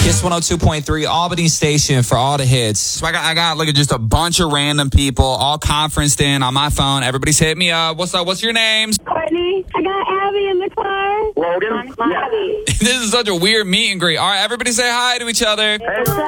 Kiss 102.3, Albany Station for all the hits. So I got like just a bunch of random people all conferenced in on my phone. Everybody's hit me up. What's up? What's your names? Courtney. I got Abby in the car. Logan. Abby. This is such a weird meet and greet. All right, everybody say hi to each other. Hey.